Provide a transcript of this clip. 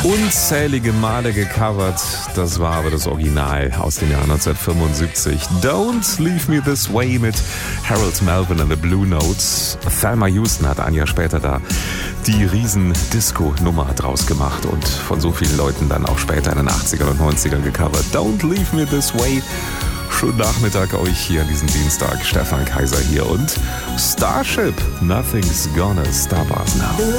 Unzählige Male gecovert, das war aber das Original aus dem Jahr 1975. Don't Leave Me This Way mit Harold Melvin and the Blue Notes. Thelma Houston hat ein Jahr später da die riesen Disco-Nummer draus gemacht und von so vielen Leuten dann auch später in den 80ern und 90ern gecovert. Don't Leave Me This Way. Schönen Nachmittag euch hier an diesem Dienstag. Stefan Kaiser hier und Starship. Nothing's gonna stop us now.